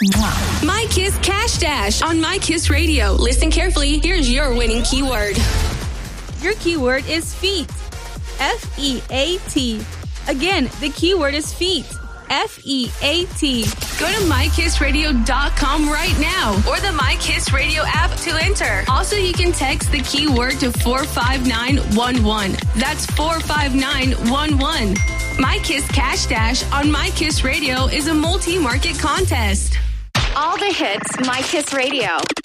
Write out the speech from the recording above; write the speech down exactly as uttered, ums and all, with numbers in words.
Mwah. My Kiss Cash Dash on My Kiss Radio. Listen carefully. Here's your winning keyword. Your keyword is feet. F E A T. Again, the keyword is feet. F E A T. Go to my kiss radio dot com right now or the My Kiss Radio app to enter. Also, you can text the keyword to four five nine one one. That's four five nine one one. My Kiss Cash Dash on My Kiss Radio is a multi-market contest. All the hits, My Kiss Radio.